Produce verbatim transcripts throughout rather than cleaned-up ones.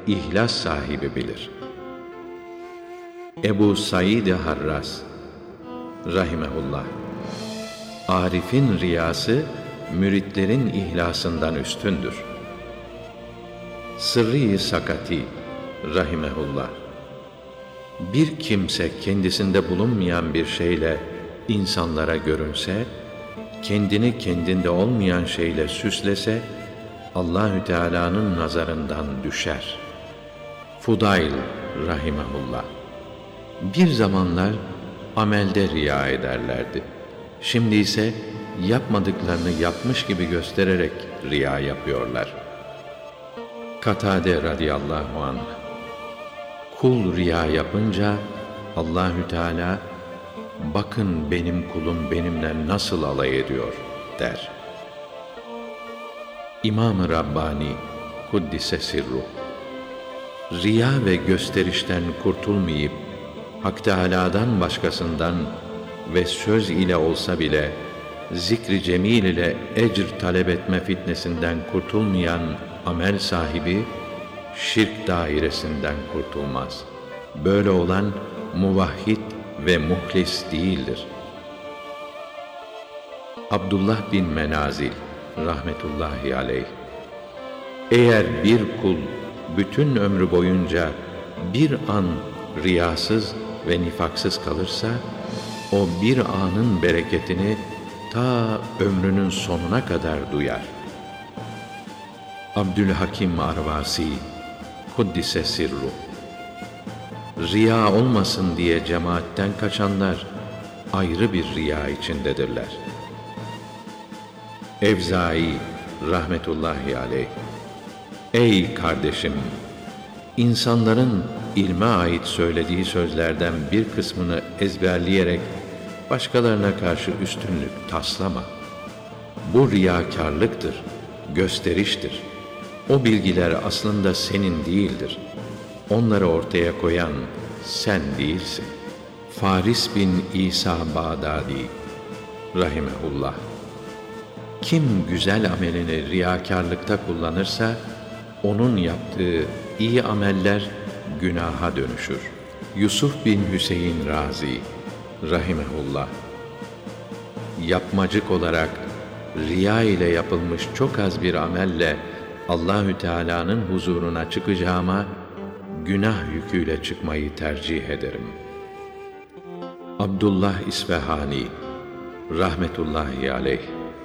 ihlas sahibi bilir. Ebu Said Harras rahimehullah, Arif'in riyası müritlerin ihlasından üstündür. Sırrı-i Sakati rahimehullah, bir kimse kendisinde bulunmayan bir şeyle insanlara görünse, kendini kendinde olmayan şeyle süslese, Allahü Teala'nın nazarından düşer. Fudayl rahimehullah, bir zamanlar amelde riya ederlerdi. Şimdi ise yapmadıklarını yapmış gibi göstererek riya yapıyorlar. Katade radıyallahu anh, kul riya yapınca Allahü Teala, bakın benim kulum benimle nasıl alay ediyor der. İmam-ı Rabbani Kuddise Sirruh, riya ve gösterişten kurtulmayıp Hak Teâlâ'dan başkasından ve söz ile olsa bile zikri cemil ile ecr talep etme fitnesinden kurtulmayan amel sahibi şirk dairesinden kurtulmaz. Böyle olan muvahhid ve muhlis değildir. Abdullah bin Menazil rahmetullahi aleyh, eğer bir kul bütün ömrü boyunca bir an riyasız ve nifaksız kalırsa, o bir anın bereketini ta ömrünün sonuna kadar duyar. Abdülhakim Arvasi Kuddise Sirruh, riya olmasın diye cemaatten kaçanlar ayrı bir riya içindedirler. Evzai rahmetullahi aleyh, ey kardeşim, insanların ilme ait söylediği sözlerden bir kısmını ezberleyerek başkalarına karşı üstünlük taslama. Bu riyakarlıktır, gösteriştir. O bilgiler aslında senin değildir. Onları ortaya koyan sen değilsin. Faris bin İsa Bağdadi rahimehullah, kim güzel amelini riyakarlıkta kullanırsa, onun yaptığı iyi ameller günaha dönüşür. Yusuf bin Hüseyin Razi rahimehullah, yapmacık olarak riya ile yapılmış çok az bir amelle Allahü Teala'nın huzuruna çıkacağıma, günah yüküyle çıkmayı tercih ederim. Abdullah İsfahani rahmetullahi aleyh,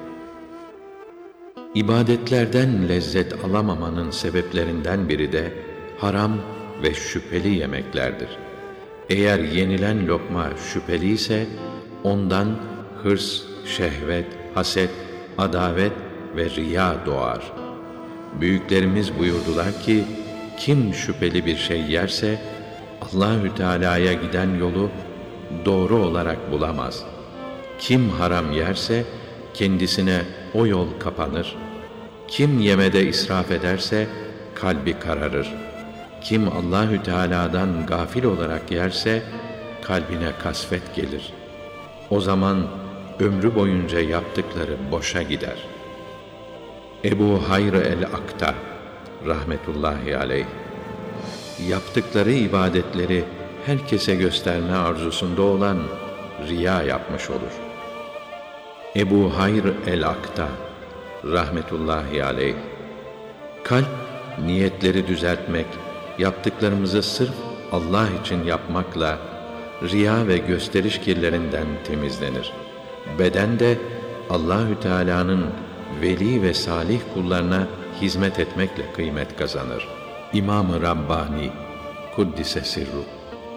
İbadetlerden lezzet alamamanın sebeplerinden biri de haram ve şüpheli yemeklerdir. Eğer yenilen lokma şüpheli ise ondan hırs, şehvet, haset, adavet ve riya doğar. Büyüklerimiz buyurdular ki, kim şüpheli bir şey yerse Allahü Teala'ya giden yolu doğru olarak bulamaz. Kim haram yerse kendisine o yol kapanır. Kim yemede israf ederse kalbi kararır. Kim Allahü Teala'dan gafil olarak yerse kalbine kasvet gelir. O zaman ömrü boyunca yaptıkları boşa gider. Ebu Hayr el-Akta rahmetullahi aleyh, yaptıkları ibadetleri herkese gösterme arzusunda olan riya yapmış olur. Ebu Hayr el-Akta rahmetullahi aleyh, kalp niyetleri düzeltmek, yaptıklarımızı sırf Allah için yapmakla riya ve gösteriş kirlerinden temizlenir. Beden de Allahü Teala'nın veli ve salih kullarına hizmet etmekle kıymet kazanır. İmam-ı Rabbani Kuddise Sirruh,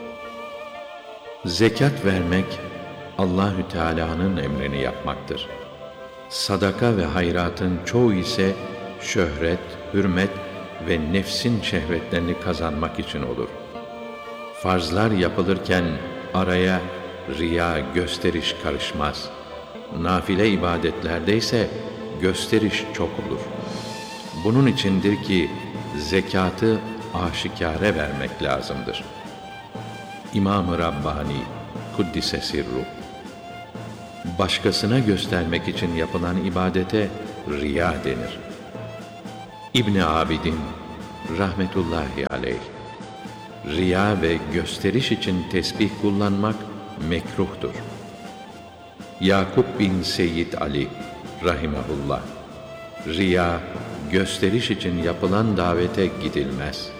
zekat vermek Allahü Teala'nın emrini yapmaktır. Sadaka ve hayratın çoğu ise şöhret, hürmet ve nefsin şehvetlerini kazanmak için olur. Farzlar yapılırken araya riya, gösteriş karışmaz. Nafile ibadetlerde ise gösteriş çok olur. Bunun içindir ki zekatı aşikare vermek lazımdır. İmam-ı Rabbani Kuddise Sirruh, başkasına göstermek için yapılan ibadete riya denir. İbn Abidin rahmetullahi aleyh, riya ve gösteriş için tesbih kullanmak mekruhtur. Yakup bin Seyyid Ali rahimehullah, riya, gösteriş için yapılan davete gidilmez.